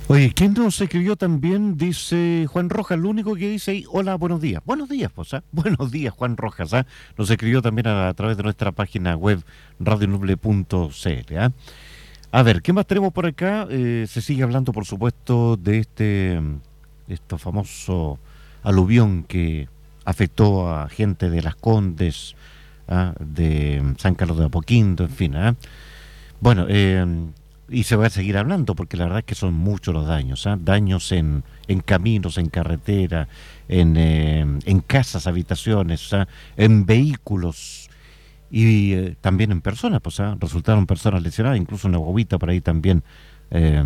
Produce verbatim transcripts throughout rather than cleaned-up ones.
Oye, ¿quién nos escribió también? Dice Juan Rojas, lo único que dice ahí, hola, buenos días. Buenos días, pues, ¿ah? Buenos días, Juan Rojas, ¿ah? Nos escribió también a, a través de nuestra página web radio nuble punto c l, ¿ah? A ver, ¿qué más tenemos por acá? Eh, se sigue hablando, por supuesto, de este, este famoso aluvión que afectó a gente de Las Condes, ¿ah? De San Carlos de Apoquindo, en fin, ¿ah? Bueno, eh, y se va a seguir hablando porque la verdad es que son muchos los daños, ¿ah? Daños en, en caminos, en carretera, en, eh, en casas, habitaciones, ¿ah? En vehículos y eh, también en personas, pues ¿ah? Resultaron personas lesionadas, incluso una guaguita por ahí también eh,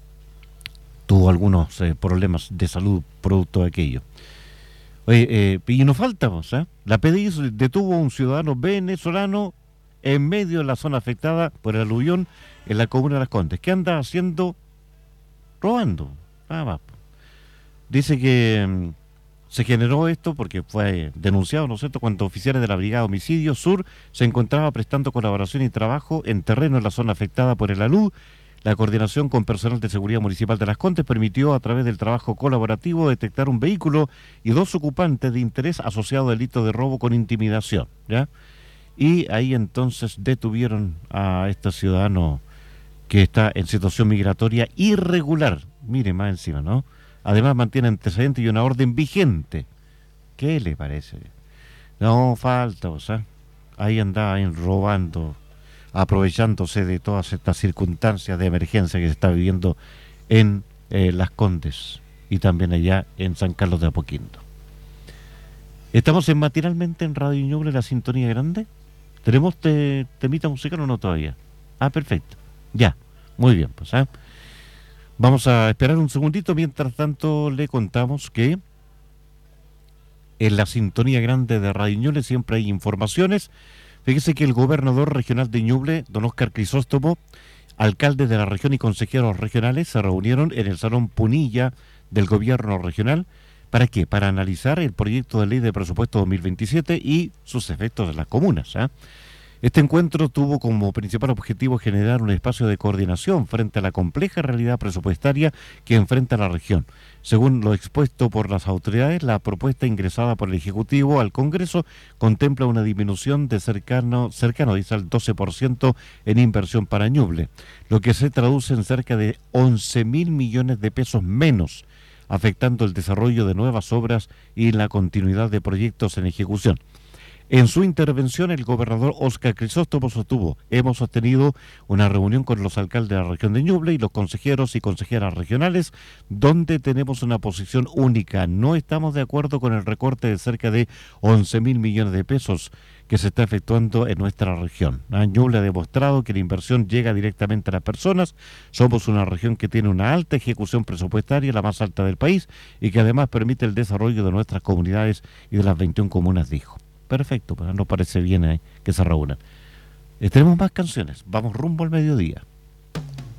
tuvo algunos eh, problemas de salud producto de aquello. Oye, eh, y nos falta, pues, ¿ah? La P D I detuvo a un ciudadano venezolano en medio de la zona afectada por el aluvión en la comuna de Las Condes. ¿Qué anda haciendo? Robando. Nada más. Dice que mm, se generó esto porque fue denunciado, ¿no es cierto?, cuando oficiales de la Brigada Homicidio Sur se encontraba prestando colaboración y trabajo en terreno en la zona afectada por el alud. La coordinación con personal de seguridad municipal de Las Condes permitió, a través del trabajo colaborativo, detectar un vehículo y dos ocupantes de interés asociado a delito de robo con intimidación, ¿ya? Y ahí entonces detuvieron a este ciudadano que está en situación migratoria irregular. Mire, más encima, ¿no? Además mantiene antecedentes y una orden vigente. ¿Qué le parece? No falta, o sea, ahí andaba ahí robando, aprovechándose de todas estas circunstancias de emergencia que se está viviendo en eh, Las Condes y también allá en San Carlos de Apoquindo. Estamos en matinalmente en Radio Ñuble, la sintonía grande. ¿Tenemos te, temita musical o no todavía? Ah, perfecto. Ya, muy bien, pues, ¿eh? Vamos a esperar un segundito. Mientras tanto, le contamos que en la sintonía grande de Radio Ñuble siempre hay informaciones. Fíjese que el gobernador regional de Ñuble, don Óscar Crisóstomo, alcaldes de la región y consejeros regionales se reunieron en el Salón Punilla del gobierno regional. ¿Para qué? Para analizar el proyecto de ley de presupuesto dos mil veintisiete y sus efectos en las comunas, ¿eh? Este encuentro tuvo como principal objetivo generar un espacio de coordinación frente a la compleja realidad presupuestaria que enfrenta la región. Según lo expuesto por las autoridades, la propuesta ingresada por el Ejecutivo al Congreso contempla una disminución de cercano, cercano dice, al doce por ciento en inversión para Ñuble, lo que se traduce en cerca de once mil millones de pesos menos, afectando el desarrollo de nuevas obras y la continuidad de proyectos en ejecución. En su intervención, el gobernador Óscar Crisóstomo sostuvo: hemos sostenido una reunión con los alcaldes de la región de Ñuble y los consejeros y consejeras regionales, donde tenemos una posición única. No estamos de acuerdo con el recorte de cerca de once mil millones de pesos que se está efectuando en nuestra región. Ñuble ha demostrado que la inversión llega directamente a las personas. Somos una región que tiene una alta ejecución presupuestaria, la más alta del país, y que además permite el desarrollo de nuestras comunidades y de las veintiuna comunas, dijo. Perfecto, pues nos parece bien, ¿eh?, que se reúnan. Eh, tenemos más canciones. Vamos rumbo al mediodía.